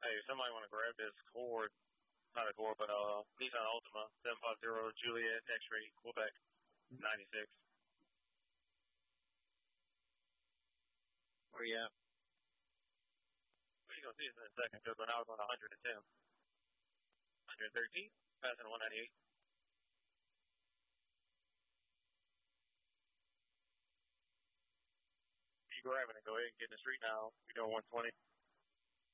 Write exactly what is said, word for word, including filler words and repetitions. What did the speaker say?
Hey, somebody want to grab this Cord, not a Cord, but uh, Nissan Altima, seven five zero Juliet X-ray, Quebec, ninety-six. Where you at? Well, you're going to see this in a second, because we're now going to one ten. one thirteen, passing one ninety-eight. You grabbing it, go ahead and get in the street now. We're doing one twenty.